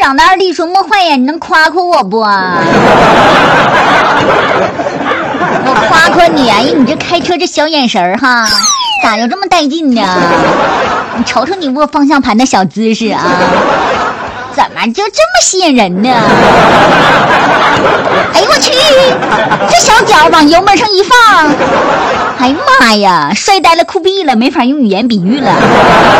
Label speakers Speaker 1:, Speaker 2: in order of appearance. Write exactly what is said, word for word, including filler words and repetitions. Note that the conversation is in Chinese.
Speaker 1: 长得二弟说莫坏呀，你能夸夸我不啊？我夸夸你啊！你这开车这小眼神儿哈，咋有这么带劲呢？你瞅瞅你握方向盘的小姿势啊，怎么就这么吸引人呢？哎呦我去，这小脚往油门上一放，哎呀妈呀，帅呆了酷毙了，没法用语言比喻了。